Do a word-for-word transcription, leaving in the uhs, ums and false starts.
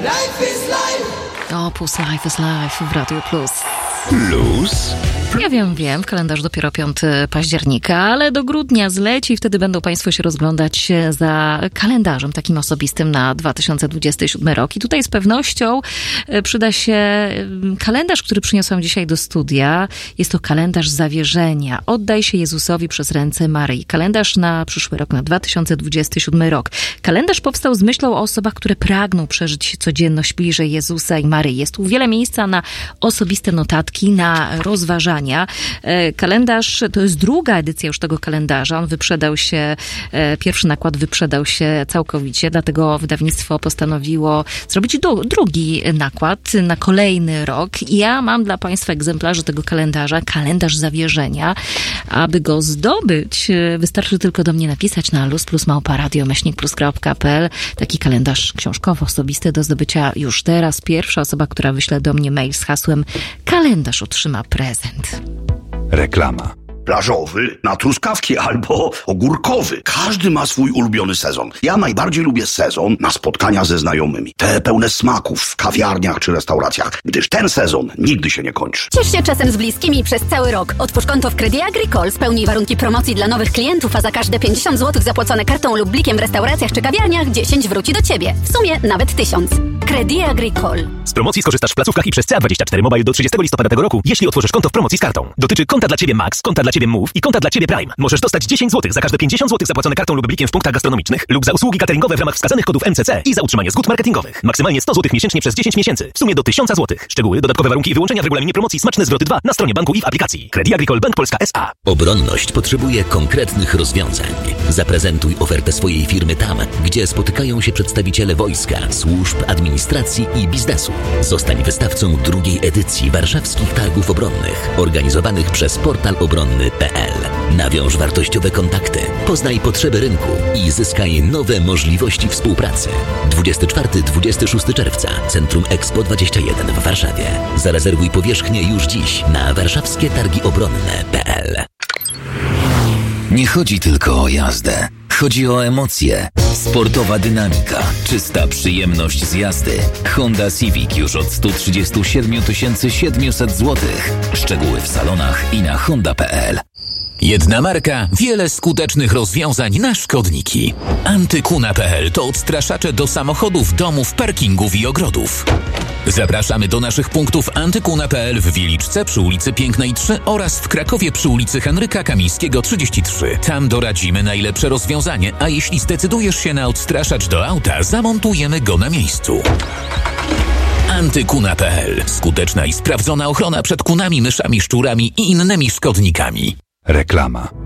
Opus Life is Life w Radiu Plus. Plus? Ja wiem, wiem, w kalendarzu dopiero piątego października, ale do grudnia zleci i wtedy będą Państwo się rozglądać za kalendarzem takim osobistym na dwa tysiące dwudziesty siódmy rok. I tutaj z pewnością przyda się kalendarz, który przyniosłam dzisiaj do studia. Jest to kalendarz zawierzenia. Oddaj się Jezusowi przez ręce Maryi. Kalendarz na przyszły rok, na dwa tysiące dwudziesty siódmy rok. Kalendarz powstał z myślą o osobach, które pragną przeżyć codzienność bliżej Jezusa i Maryi. Jest tu wiele miejsca na osobiste notatki, na rozważania. Kalendarz, to jest druga edycja już tego kalendarza. On wyprzedał się, pierwszy nakład wyprzedał się całkowicie, dlatego wydawnictwo postanowiło zrobić do, drugi nakład na kolejny rok. I ja mam dla Państwa egzemplarze tego kalendarza, kalendarz zawierzenia. Aby go zdobyć, wystarczy tylko do mnie napisać na luz plus małpa radio myślnik plus kropka p l. Taki kalendarz książkowo-osobisty do zdobycia już teraz. Pierwsza osoba, która wyśle do mnie mail z hasłem kalendarz otrzyma prezent. Reklama. Plażowy na truskawki albo ogórkowy. Każdy ma swój ulubiony sezon. Ja najbardziej lubię sezon na spotkania ze znajomymi. Te pełne smaków w kawiarniach czy restauracjach, gdyż ten sezon nigdy się nie kończy. Ciesz się czasem z bliskimi przez cały rok. Otwórz konto w Credit Agricole, spełnij warunki promocji dla nowych klientów, a za każde pięćdziesiąt złotych zapłacone kartą lub blikiem w restauracjach czy kawiarniach dziesięć wróci do Ciebie. W sumie nawet tysiąc. Credit Agricole. Z promocji skorzystasz w placówkach i przez C A dwadzieścia cztery Mobile do trzydziestego listopada tego roku, jeśli otworzysz konto w promocji z kartą. Dotyczy konta dla Ciebie Max, konta dla Ciebie Move i konta dla Ciebie Prime. Możesz dostać dziesięć złotych za każde pięćdziesiąt złotych zapłacone kartą lub blikiem w punktach gastronomicznych lub za usługi cateringowe w ramach wskazanych kodów M C C i za utrzymanie zgód marketingowych. Maksymalnie sto złotych miesięcznie przez dziesięć miesięcy. W sumie do tysiąc złotych. Szczegóły, dodatkowe warunki i wyłączenia w regulaminie promocji Smaczne Zwroty dwa na stronie banku i w aplikacji. Credit Agricole Bank Polska S A. Obronność potrzebuje konkretnych rozwiązań. Zaprezentuj ofertę swojej firmy tam, gdzie spotykają się przedstawiciele wojska, służb, administracji i biznesu. Zostań wystawcą drugiej edycji warszawskich targów obronnych, organizowanych przez portal obronny kropka p l. Nawiąż wartościowe kontakty, poznaj potrzeby rynku i zyskaj nowe możliwości współpracy. dwudziestego czwartego do dwudziestego szóstego czerwca Centrum Expo dwadzieścia jeden w Warszawie. Zarezerwuj powierzchnię już dziś na warszawskie targi obronne kropka p l. Nie chodzi tylko o jazdę. Chodzi o emocje. Sportowa dynamika. Czysta przyjemność z jazdy. Honda Civic już od sto trzydzieści siedem tysięcy siedemset złotych. Szczegóły w salonach i na honda kropka p l. Jedna marka, wiele skutecznych rozwiązań na szkodniki. Antykuna kropka p l to odstraszacze do samochodów, domów, parkingów i ogrodów. Zapraszamy do naszych punktów Antykuna kropka p l w Wieliczce przy ulicy Pięknej trzy oraz w Krakowie przy ulicy Henryka Kamińskiego trzydzieści trzy. Tam doradzimy najlepsze rozwiązanie, a jeśli zdecydujesz się na odstraszacz do auta, zamontujemy go na miejscu. Antykuna kropka p l. Skuteczna i sprawdzona ochrona przed kunami, myszami, szczurami i innymi szkodnikami. Reklama.